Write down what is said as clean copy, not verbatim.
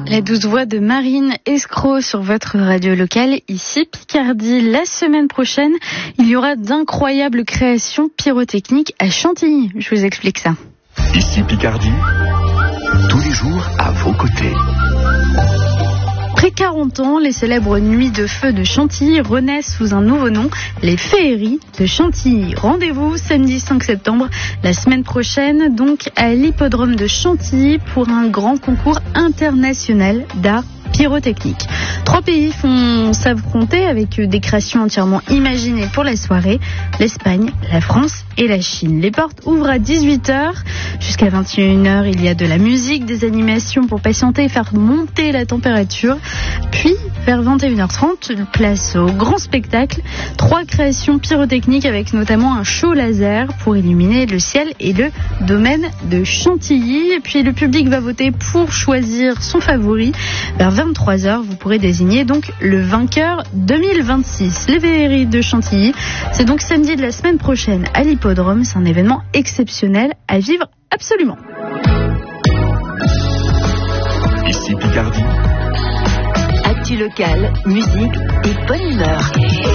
La douce voix de Marine Escroc sur votre radio locale, ici Picardie. La semaine prochaine, il y aura d'incroyables créations pyrotechniques à Chantilly. Je vous explique ça. Ici Picardie, tous les jours à vos côtés. Après 40 ans, les célèbres nuits de feu de Chantilly renaissent sous un nouveau nom, les féeries de Chantilly. Rendez-vous samedi 5 septembre, la semaine prochaine, donc à l'hippodrome de Chantilly pour un grand concours international d'art pyrotechnique. 3 pays vont s'affronter avec des créations entièrement imaginées pour la soirée. L'Espagne, la France et la Chine. Les portes ouvrent à 18h. Jusqu'à 21h, il y a de la musique, des animations pour patienter et faire monter la température. Puis, vers 21h30, place au grand spectacle. 3 créations pyrotechniques avec notamment un show laser pour illuminer le ciel et le domaine de Chantilly. Et puis, le public va voter pour choisir son favori. Vers 23h, vous pourrez désigner donc le vainqueur 2026. Les féeries de Chantilly, c'est donc samedi de la semaine prochaine à l'hippodrome. C'est un événement exceptionnel à vivre absolument. Ici Picardie. Actu local, musique et bonne humeur.